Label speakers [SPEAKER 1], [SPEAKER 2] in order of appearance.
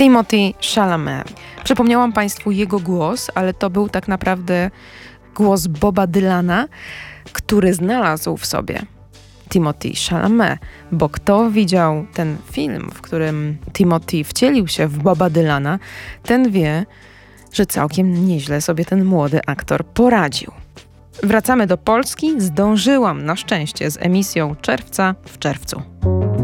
[SPEAKER 1] Timothée Chalamet. Przypomniałam Państwu jego głos, ale to był tak naprawdę głos Boba Dylana, który znalazł w sobie Timothée Chalamet, bo kto widział ten film, w którym Timothy wcielił się w Boba Dylana, ten wie, że całkiem nieźle sobie ten młody aktor poradził. Wracamy do Polski. Zdążyłam na szczęście z emisją Czerwca w czerwcu.